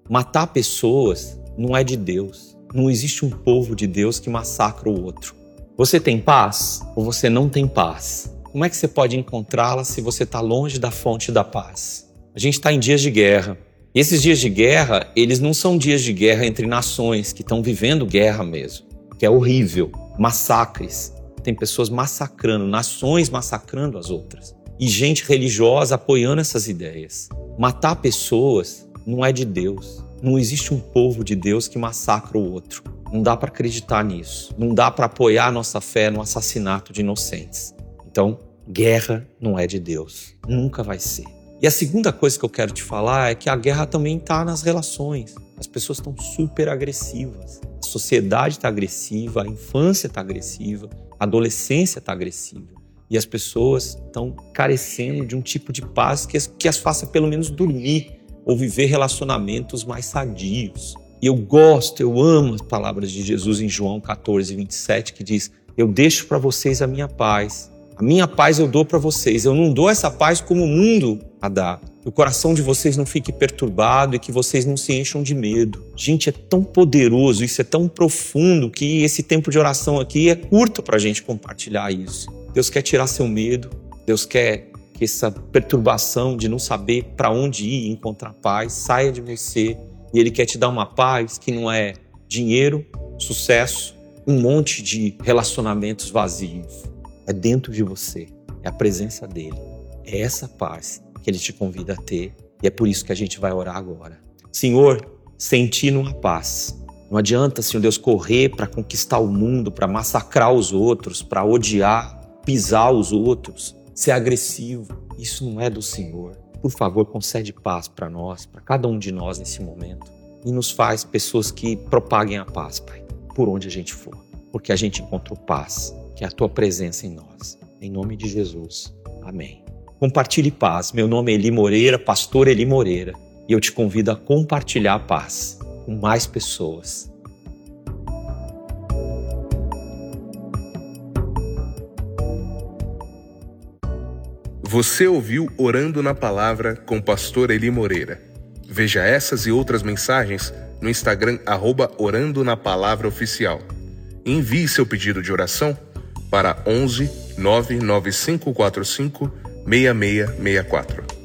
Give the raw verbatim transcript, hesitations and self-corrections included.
Matar pessoas não é de Deus. Não existe um povo de Deus que massacra o outro. Você tem paz ou você não tem paz? Como é que você pode encontrá-la se você está longe da fonte da paz? A gente está em dias de guerra. E esses dias de guerra, eles não são dias de guerra entre nações que estão vivendo guerra mesmo, que é horrível. Massacres. Tem pessoas massacrando, nações massacrando as outras. E gente religiosa apoiando essas ideias. Matar pessoas não é de Deus. Não existe um povo de Deus que massacra o outro. Não dá para acreditar nisso. Não dá para apoiar a nossa fé no assassinato de inocentes. Então, guerra não é de Deus. Nunca vai ser. E a segunda coisa que eu quero te falar é que a guerra também está nas relações. As pessoas estão super agressivas. A sociedade está agressiva, a infância está agressiva, a adolescência está agressiva. E as pessoas estão carecendo de um tipo de paz que as, que as faça pelo menos dormir ou viver relacionamentos mais sadios. E eu gosto, eu amo as palavras de Jesus em João catorze, vinte e sete, que diz: eu deixo para vocês a minha paz. A minha paz eu dou para vocês. Eu não dou essa paz como o mundo a dá. Que o coração de vocês não fique perturbado e que vocês não se encham de medo. Gente, é tão poderoso, isso é tão profundo que esse tempo de oração aqui é curto para a gente compartilhar isso. Deus quer tirar seu medo. Deus quer que essa perturbação de não saber para onde ir e encontrar paz saia de você. E Ele quer te dar uma paz que não é dinheiro, sucesso, um monte de relacionamentos vazios. É dentro de você, é a presença dEle. É essa paz que Ele te convida a ter e é por isso que a gente vai orar agora. Senhor, senti numa paz. Não adianta, Senhor Deus, correr para conquistar o mundo, para massacrar os outros, para odiar, pisar os outros, ser agressivo. Isso não é do Senhor. Por favor, concede paz para nós, para cada um de nós nesse momento. E nos faz pessoas que propaguem a paz, Pai, por onde a gente for. Porque a gente encontrou paz, que é a Tua presença em nós. Em nome de Jesus. Amém. Compartilhe paz. Meu nome é Eli Moreira, pastor Eli Moreira. E eu te convido a compartilhar a paz com mais pessoas. Você ouviu Orando na Palavra com o pastor Eli Moreira. Veja essas e outras mensagens no Instagram, arroba Orando na Palavra Oficial. Envie seu pedido de oração para onze, nove nove cinco quatro cinco, seis seis seis quatro.